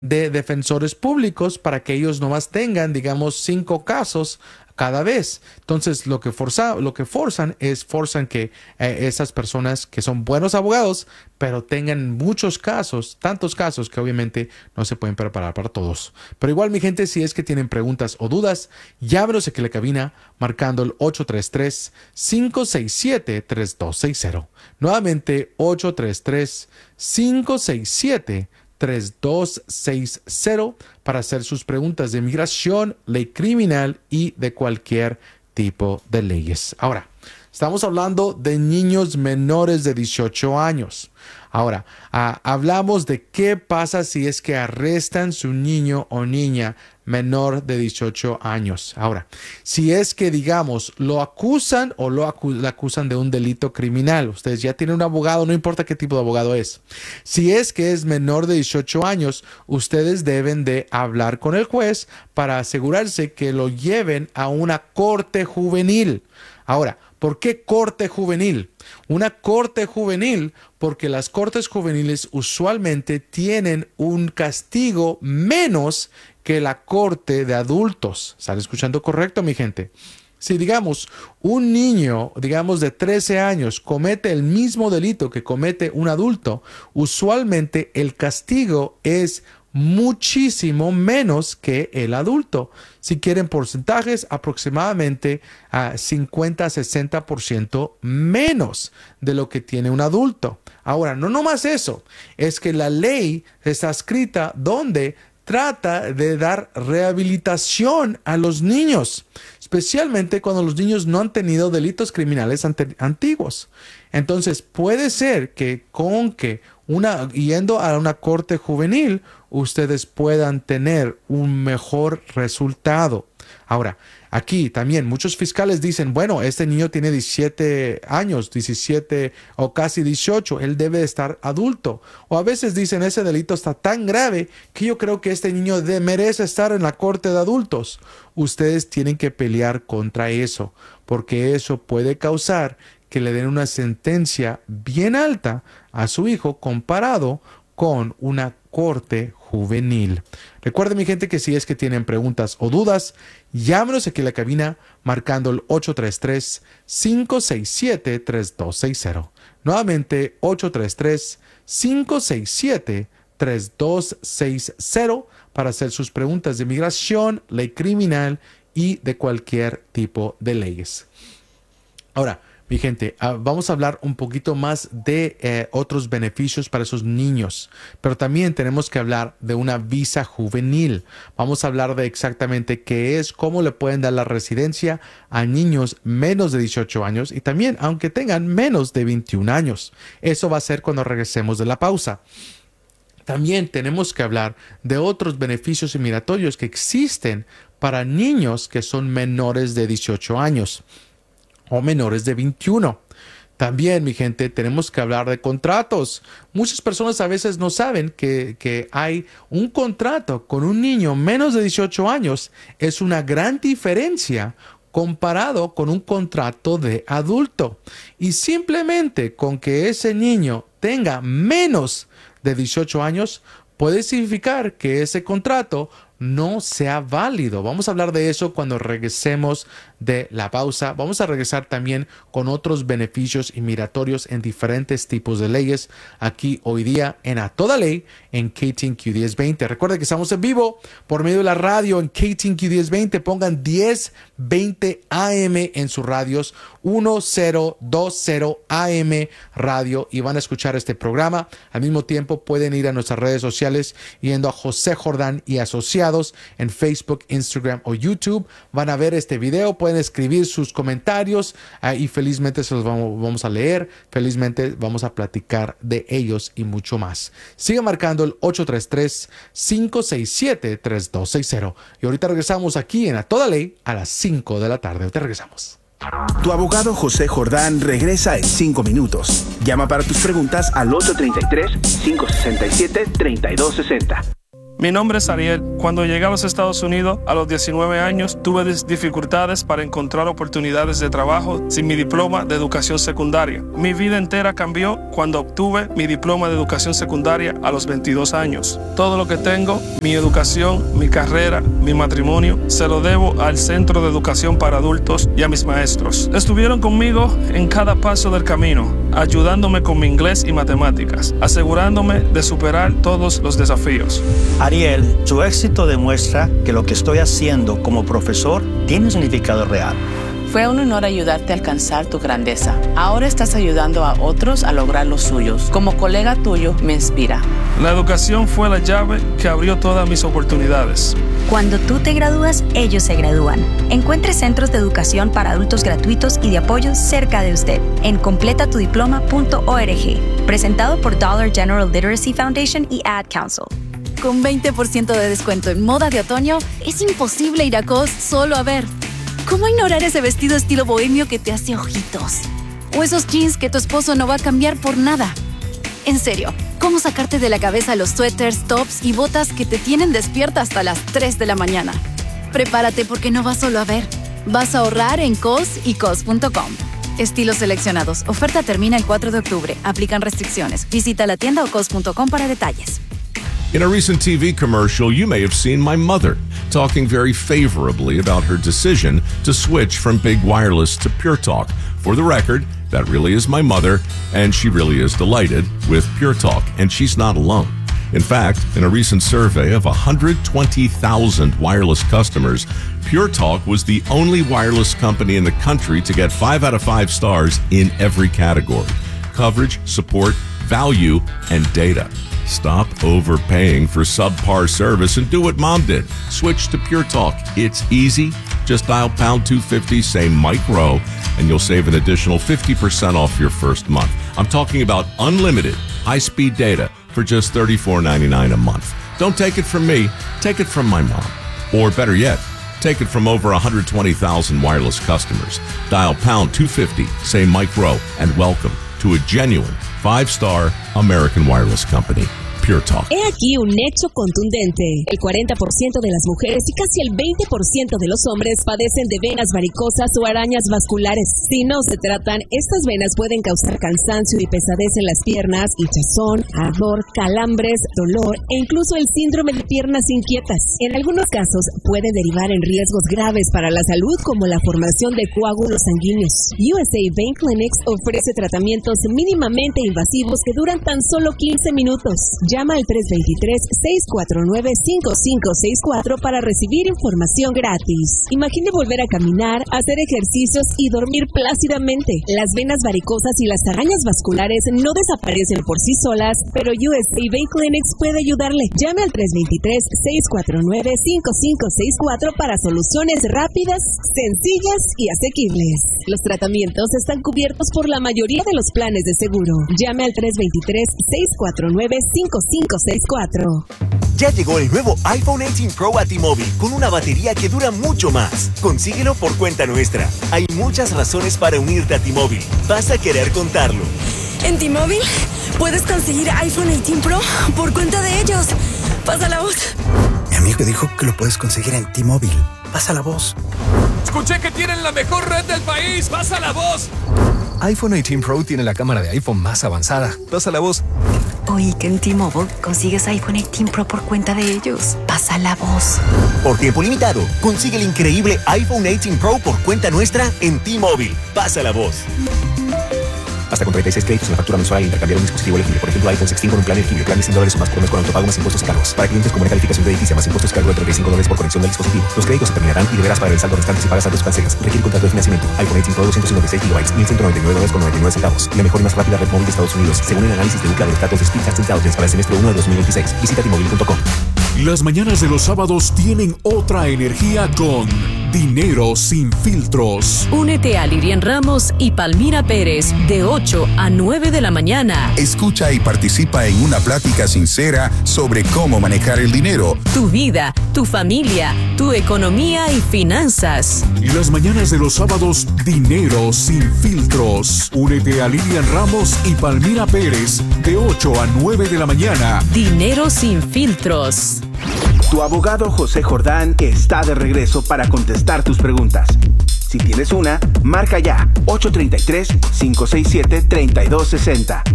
de defensores públicos para que ellos nomás tengan, digamos, 5 casos cada vez. Entonces, lo que forzan que esas personas que son buenos abogados, pero tengan muchos casos, tantos casos que obviamente no se pueden preparar para todos. Pero igual, mi gente, si es que tienen preguntas o dudas, llámenos aquí a la cabina marcando el 833-567-3260. Nuevamente, 833-567-3260 para hacer sus preguntas de inmigración, ley criminal y de cualquier tipo de leyes. Ahora, estamos hablando de niños menores de 18 años. Ahora, hablamos de qué pasa si es que arrestan su niño o niña menor de 18 años. Ahora, si es que, digamos, lo acusan o lo acusan de un delito criminal, ustedes ya tienen un abogado, no importa qué tipo de abogado es. Si es que es menor de 18 años, ustedes deben de hablar con el juez para asegurarse que lo lleven a una corte juvenil. Ahora, ¿por qué corte juvenil? Una corte juvenil porque las cortes juveniles usualmente tienen un castigo menos que la corte de adultos. ¿Están escuchando correcto, mi gente? Si, digamos, un niño, digamos, de 13 años comete el mismo delito que comete un adulto, usualmente el castigo es muchísimo menos que el adulto. Si quieren porcentajes, aproximadamente a 50-60% menos de lo que tiene un adulto. Ahora, no nomás eso, es que la ley está escrita donde trata de dar rehabilitación a los niños, especialmente cuando los niños no han tenido delitos criminales antiguos. Entonces, puede ser que yendo a una corte juvenil, ustedes puedan tener un mejor resultado. Ahora, aquí también muchos fiscales dicen, bueno, este niño tiene 17 años, 17 o casi 18, él debe estar adulto. O a veces dicen, ese delito está tan grave que yo creo que este niño merece estar en la corte de adultos. Ustedes tienen que pelear contra eso, porque eso puede causar que le den una sentencia bien alta a su hijo comparado con una corte juvenil. Recuerden, mi gente, que si es que tienen preguntas o dudas, llámenos aquí a la cabina marcando el 833-567-3260. Nuevamente, 833-567-3260 para hacer sus preguntas de inmigración, ley criminal y de cualquier tipo de leyes. Ahora, mi gente, vamos a hablar un poquito más de otros beneficios para esos niños, pero también tenemos que hablar de una visa juvenil. Vamos a hablar de exactamente qué es, cómo le pueden dar la residencia a niños menos de 18 años y también aunque tengan menos de 21 años. Eso va a ser cuando regresemos de la pausa. También tenemos que hablar de otros beneficios inmigratorios que existen para niños que son menores de 18 años. O menores de 21. También, mi gente, tenemos que hablar de contratos. Muchas personas a veces no saben que hay un contrato con un niño menos de 18 años. Es una gran diferencia comparado con un contrato de adulto. Y simplemente con que ese niño tenga menos de 18 años, puede significar que ese contrato no sea válido. Vamos a hablar de eso cuando regresemos de la pausa. Vamos a regresar también con otros beneficios inmigratorios en diferentes tipos de leyes aquí hoy día en A Toda Ley en KTNQ 1020. Recuerden que estamos en vivo por medio de la radio en KTNQ 1020. Pongan 1020 AM en sus radios, 1020 AM radio, y van a escuchar este programa. Al mismo tiempo pueden ir a nuestras redes sociales yendo a José Jordán y Asociados en Facebook, Instagram o YouTube. Van a ver este video, pueden escribir sus comentarios y felizmente se los vamos a leer. Felizmente vamos a platicar de ellos y mucho más. Sigue marcando el 833-567-3260. Y ahorita regresamos aquí en A Toda Ley a las 5 de la tarde. Ahorita regresamos. Tu abogado José Jordán regresa en 5 minutos. Llama para tus preguntas al 833-567-3260. Mi nombre es Ariel. Cuando llegué a los Estados Unidos a los 19 años, tuve dificultades para encontrar oportunidades de trabajo sin mi diploma de educación secundaria. Mi vida entera cambió cuando obtuve mi diploma de educación secundaria a los 22 años. Todo lo que tengo, mi educación, mi carrera, mi matrimonio, se lo debo al Centro de Educación para Adultos y a mis maestros. Estuvieron conmigo en cada paso del camino, ayudándome con mi inglés y matemáticas, asegurándome de superar todos los desafíos. Ariel, tu éxito demuestra que lo que estoy haciendo como profesor tiene un significado real. Fue un honor ayudarte a alcanzar tu grandeza. Ahora estás ayudando a otros a lograr los suyos. Como colega tuyo, me inspira. La educación fue la llave que abrió todas mis oportunidades. Cuando tú te gradúas, ellos se gradúan. Encuentre centros de educación para adultos gratuitos y de apoyo cerca de usted en completatudiploma.org. Presentado por Dollar General Literacy Foundation y Ad Council. Con 20% de descuento en moda de otoño, es imposible ir a COS solo a ver. ¿Cómo ignorar ese vestido estilo bohemio que te hace ojitos? O esos jeans que tu esposo no va a cambiar por nada. En serio, ¿cómo sacarte de la cabeza los suéteres, tops y botas que te tienen despierta hasta las 3 de la mañana? Prepárate porque no vas solo a ver. Vas a ahorrar en COS y COS.com. Estilos seleccionados. Oferta termina el 4 de octubre. Aplican restricciones. Visita la tienda o COS.com para detalles. In a recent TV commercial, you may have seen my mother talking very favorably about her decision to switch from Big Wireless to Pure Talk. For the record, that really is my mother, and she really is delighted with Pure Talk, and she's not alone. In fact, in a recent survey of 120,000 wireless customers, Pure Talk was the only wireless company in the country to get 5 out of 5 stars in every category: coverage, support, value, and data. Stop overpaying for subpar service and do what Mom did. Switch to Pure Talk. It's easy. Just dial pound 250, say Mike Rowe, and you'll save an additional 50% off your first month. I'm talking about unlimited high-speed data for just $34.99 a month. Don't take it from me. Take it from my mom. Or better yet, take it from over 120,000 wireless customers. Dial pound 250, say Mike Rowe, and welcome to a genuine 5-star American wireless company. Pure Talk. He aquí un hecho contundente. El 40% de las mujeres y casi el 20% de los hombres padecen de venas varicosas o arañas vasculares. Si no se tratan, estas venas pueden causar cansancio y pesadez en las piernas, hinchazón, ardor, calambres, dolor e incluso el síndrome de piernas inquietas. En algunos casos puede derivar en riesgos graves para la salud como la formación de coágulos sanguíneos. USA Vein Clinics ofrece tratamientos mínimamente invasivos que duran tan solo 15 minutos. Llama al 323-649-5564 para recibir información gratis. Imagine volver a caminar, hacer ejercicios y dormir plácidamente. Las venas varicosas y las arañas vasculares no desaparecen por sí solas, pero USA Vein Clinics puede ayudarle. Llame al 323-649-5564 para soluciones rápidas, sencillas y asequibles. Los tratamientos están cubiertos por la mayoría de los planes de seguro. Llame al 323-649-5564. Ya llegó el nuevo iPhone 18 Pro a T-Mobile con una batería que dura mucho más. Consíguelo por cuenta nuestra. Hay muchas razones para unirte a T-Mobile. Vas a querer contarlo. En T-Mobile puedes conseguir iPhone 18 Pro por cuenta de ellos. Pasa la voz. Mi amigo dijo que lo puedes conseguir en T-Mobile. Pasa la voz. Escuché que tienen la mejor red del país. Pasa la voz. iPhone 18 Pro tiene la cámara de iPhone más avanzada. Pasa la voz. Oí que en T-Mobile consigues iPhone 18 Pro por cuenta de ellos. Pasa la voz. Por tiempo limitado, consigue el increíble iPhone 18 Pro por cuenta nuestra en T-Mobile. Pasa la voz. Hasta con 36 créditos en la factura mensual al intercambiar un dispositivo elegible. Por ejemplo, iPhone 16 con un plan elegible. Plan de $100 o más por mes con autopago más impuestos y cargos. Para clientes con una calificación crediticia más impuestos y cargo de $35 por conexión del dispositivo. Los créditos se terminarán y deberás pagar el saldo restante si pagas saldos cancelas. Requiere contrato de financiamiento. iPhone 18 Pro 256 GB, $1.199.99. La mejor y más rápida red móvil de Estados Unidos, según el análisis de UCLA de datos de Speedtest Intelligence para el semestre 1 de 2026. Visita T-Mobile.com. Las mañanas de los sábados tienen otra energía con Dinero Sin Filtros. Únete a Lilian Ramos y Palmira Pérez de 8 a 9 de la mañana. Escucha y participa en una plática sincera sobre cómo manejar el dinero, tu vida, tu familia, tu economía y finanzas. Las mañanas de los sábados, Dinero Sin Filtros. Únete a Lilian Ramos y Palmira Pérez de 8 a 9 de la mañana. Dinero Sin Filtros. Tu abogado José Jordán está de regreso para contestar tus preguntas. Si tienes una, marca ya 833-567-3260.